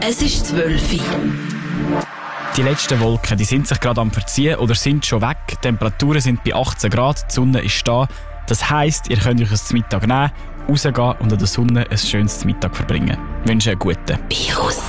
Es ist 12 Uhr. Die letzten Wolken, die sind sich gerade am Verziehen oder sind schon weg. Die Temperaturen sind bei 18 Grad, die Sonne ist da. Das heisst, ihr könnt euch ein Mittag nehmen, rausgehen und an der Sonne ein schönes Mittag verbringen. Ich wünsche einen guten.